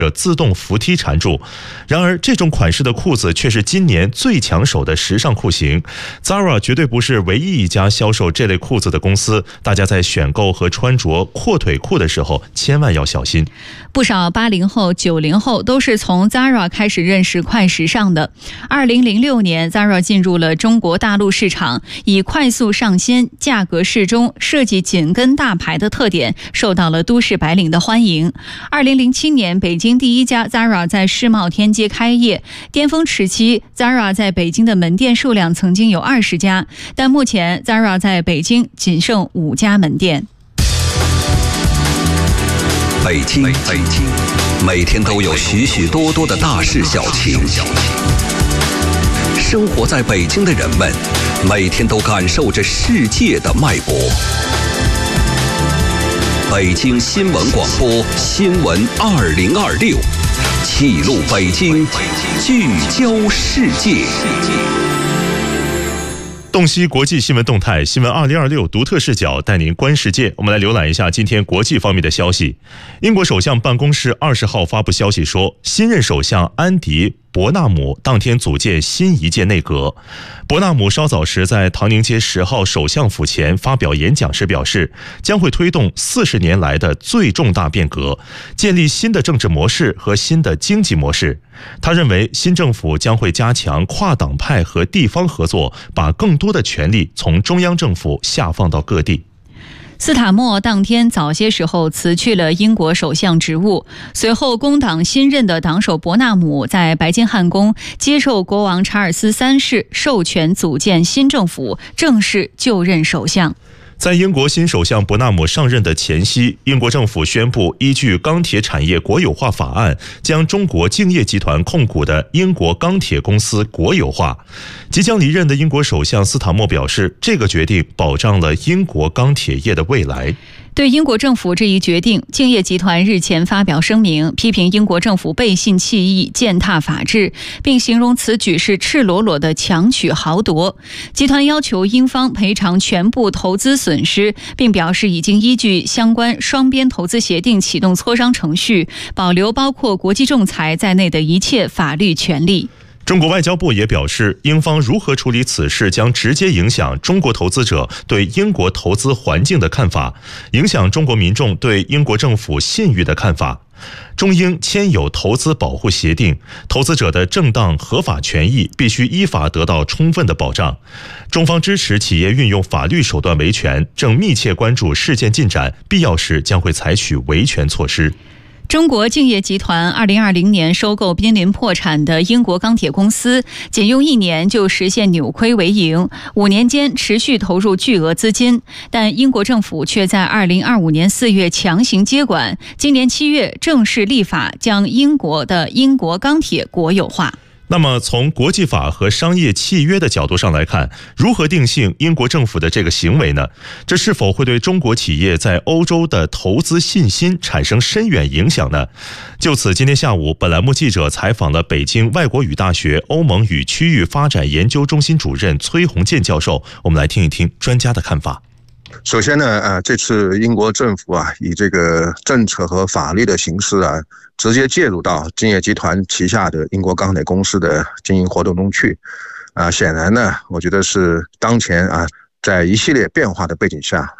自动扶梯缠住。然而，这种款式的裤子却是今年最抢手的时尚裤型。Zara 绝对不是唯一一家销售这类裤子的公司，大家在选购和穿着阔腿裤的时候，千万要小心。 不少80后、90后都是从 Zara 开始认识快时尚的。2006年 ，Zara 进入了中国大陆市场，以快速上新、价格适中、设计紧跟大牌的特点，受到了都市白领的欢迎。2007年，北京第一家 Zara 在世贸天阶开业，巅峰时期 Zara 在北京的门店数量曾经有20家，但目前 Zara 在北京仅剩5家门店。 北京，每天都有许许多多的大事小情。生活在北京的人们，每天都感受着世界的脉搏。北京新闻广播新闻2026，记录北京，聚焦世界。 洞悉国际新闻动态，新闻2026独特视角带您观世界。我们来浏览一下今天国际方面的消息。英国首相办公室20号发布消息说，新任首相安迪·伯纳姆当天组建新一届内阁。伯纳姆稍早时在唐宁街10号首相府前发表演讲时表示，将会推动40年来的最重大变革，建立新的政治模式和新的经济模式。他认为新政府将会加强跨党派和地方合作，把更多的权力从中央政府下放到各地。 斯塔默当天早些时候辞去了英国首相职务，随后工党新任的党首伯纳姆在白金汉宫接受国王查尔斯3世授权组建新政府，正式就任首相。 在英国新首相伯纳姆上任的前夕，英国政府宣布依据钢铁产业国有化法案，将中国敬业集团控股的英国钢铁公司国有化。即将离任的英国首相斯塔默表示，这个决定保障了英国钢铁业的未来。 对英国政府这一决定，敬业集团日前发表声明，批评英国政府背信弃义、践踏法治，并形容此举是赤裸裸的强取豪夺。集团要求英方赔偿全部投资损失，并表示已经依据相关双边投资协定启动磋商程序，保留包括国际仲裁在内的一切法律权利。 中国外交部也表示，英方如何处理此事将直接影响中国投资者对英国投资环境的看法，影响中国民众对英国政府信誉的看法。中英签有投资保护协定，投资者的正当合法权益必须依法得到充分的保障。中方支持企业运用法律手段维权，正密切关注事件进展，必要时将会采取维权措施。 中国敬业集团2020年收购濒临破产的英国钢铁公司，仅用1年就实现扭亏为盈，5年间持续投入巨额资金，但英国政府却在2025年4月强行接管，今年7月正式立法将英国钢铁国有化。 那么从国际法和商业契约的角度上来看，如何定性英国政府的这个行为呢？这是否会对中国企业在欧洲的投资信心产生深远影响呢？就此，今天下午本栏目记者采访了北京外国语大学欧盟与区域发展研究中心主任崔洪建教授，我们来听一听专家的看法。 首先呢，这次英国政府以这个政策和法律的形式直接介入到敬业集团旗下的英国钢铁公司的经营活动中去，显然呢，我觉得是当前在一系列变化的背景下